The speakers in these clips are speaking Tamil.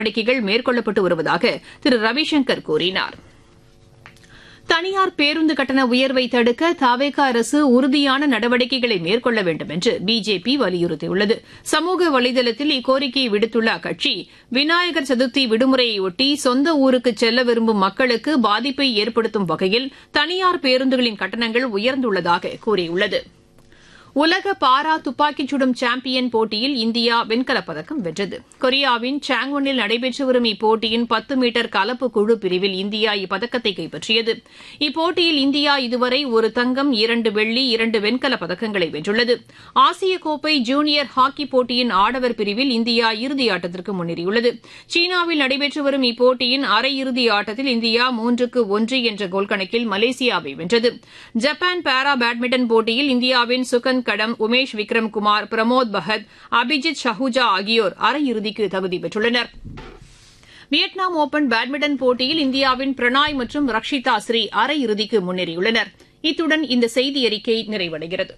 நடவடிக்கைகள் மேற்கொள்ளப்பட்டு வருவதாக திரு ரவிசங்கர் கூறினார். தனியார் பேருந்து கட்டண உயர்வை தடுக்க தவேக அரசு உறுதியான நடவடிக்கைகளை மேற்கொள்ள வேண்டும் என்று பிஜேபி வலியுறுத்தியுள்ளது. சமூக வலைதளத்தில் இக்கோரிக்கையை விடுத்துள்ள அக்கட்சி, விநாயகர் சதுர்த்தி விடுமுறையொட்டி சொந்த ஊருக்கு செல்ல விரும்பும் மக்களுக்கு பாதிப்பை ஏற்படுத்தும் வகையில் தனியார் பேருந்துகளின் கட்டணங்கள் உயர்ந்துள்ளதாக கூறியுள்ளது. உலக பாரா துப்பாக்கிச் சுடும் சாம்பியன் போட்டியில் இந்தியா வெண்கலப் பதக்கம் வென்றது. கொரியாவின் சாங்வனில் நடைபெற்று வரும் இப்போட்டியின் 10 மீட்டர் கலப்பு குழு பிரிவில் இந்தியா இப்பதக்கத்தை கைப்பற்றியது. இப்போட்டியில் இந்தியா இதுவரை 1 தங்கம் 2 வெள்ளி 2 வெண்கலப் பதக்கங்களை வென்றுள்ளது. ஆசிய கோப்பை ஜூனியர் ஹாக்கி போட்டியின் ஆடவர் பிரிவில் இந்தியா இறுதியாட்டத்திற்கு முன்னேறியுள்ளது. சீனாவில் நடைபெற்று வரும் இப்போட்டியின் அரையிறுதி ஆட்டத்தில் இந்தியா 3-1 என்ற கோல் கணக்கில் மலேசியாவை வென்றது. ஜப்பான் பாரா பேட்மிண்டன் போட்டியில் இந்தியாவின் சுகந்த் கடம், உமேஷ் விக்ரம் குமார், பிரமோத் பகத், அபிஜித் ஷஹூஜா ஆகியோர் அரையிறுதிக்கு தகுதி பெற்றுள்ளனர். வியட்நாம் ஓபன் பேட்மிண்டன் போட்டியில் இந்தியாவின் பிரணாய் மற்றும் ரக்ஷிதா ஸ்ரீ அரையிறுதிக்கு முன்னேறியுள்ளனர். இத்துடன் இந்த செய்தி அறிக்கை நிறைவடைகிறது.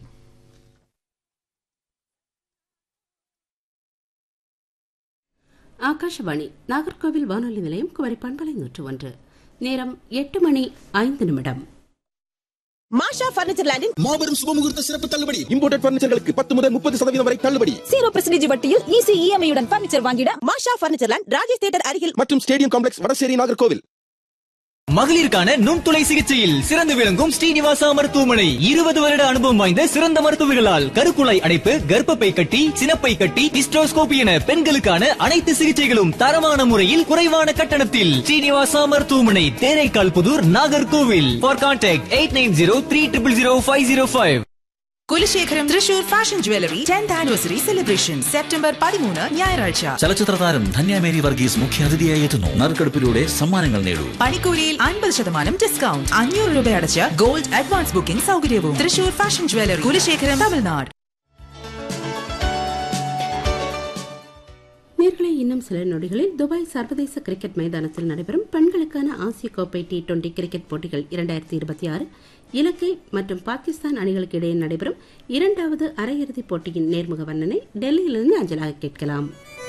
ஆகாஷவாணி நாகர்கோவில் வானொலி நிலையம் குமரி பண்பலை 101. நேரம் 8:05. மாஷா பர்னிச்சர் லேண்டில் மாபெரும் சுபமுகூர்த்த சிறப்பு தள்ளுபடி. இம்போர்ட்டட் பர்னிச்சர்களுக்கு 10 முதல் 30% வரை தள்ளுபடி. 0% வட்டியில் ஈஸி இஎம்ஐ உடன் பர்னிச்சர் வாங்கிட மாஷா பர்னிச்சர் லேண்ட், ராஜேஷ் தியேட்டர் அருகில் மற்றும் ஸ்டேடியம் காம்ப்ளெக்ஸ், வடசேரி, நாகர்கோவில். மகளிருக்கான நுண்துளை சிகிச்சையில் சிறந்து விளங்கும் ஸ்ரீனிவாசா மருத்துவமனை 20 வருட அனுபவம் வாய்ந்த சிறந்த மருத்துவர்களால் கருக்குழாய் அடைப்பு, கர்ப்பப்பை கட்டி, சினப்பை கட்டி, ஹிஸ்டோஸ்கோபி என பெண்களுக்கான அனைத்து சிகிச்சைகளும் தரமான முறையில் குறைவான கட்டணத்தில். ஸ்ரீனிவாசா மருத்துவமனை, Theraikkal Pudur, Nagercoil. For contact 8903000505. Kulasekharam Thrissur fashion jewellery 10th anniversary celebration September 13 ഞായറാഴ്ച. ചലച്ചിത്ര താരം ധന്യ മേരി വർഗീസ് മുഖ്യാതിഥിയായി എത്തുന്നു. നറുക്കെടുപ്പിലൂടെ സമ്മാനങ്ങൾ നേടൂ. പണിക്കൂലിയിൽ 50% ഡിസ്കൗണ്ട്. 500 രൂപ അടച്ച് ഗോൾഡ് അഡ്വാൻസ് ബുക്കിംഗ് സൗകര്യവും. Thrissur fashion jewellery, Kulasekharam, Tamil Nadu. நேர்களை இன்னும் சில நொடிகளில் துபாய் சர்வதேச கிரிக்கெட் மைதானத்தில் நடைபெறும் பெண்களுக்கான ஆசிய கோப்பை T20 கிரிக்கெட் போட்டிகள் 2026 இலங்கை மற்றும் பாகிஸ்தான் அணிகளுக்கு இடையே நடைபெறும் 2வது அரையிறுதிப் போட்டியின் நேர்முக வர்ணனை டெல்லியிலிருந்து அஞ்சலாக கேட்கலாம்.